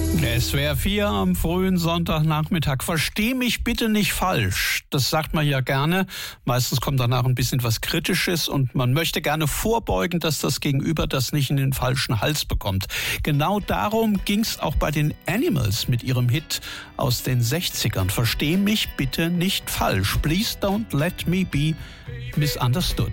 SWR 4 am frühen Sonntagnachmittag. Versteh mich bitte nicht falsch. Das sagt man ja gerne. Meistens kommt danach ein bisschen was Kritisches und man möchte gerne vorbeugen, dass das Gegenüber das nicht in den falschen Hals bekommt. Genau darum ging's auch bei den Animals mit ihrem Hit aus den 60ern. Versteh mich bitte nicht falsch. Please don't let me be misunderstood.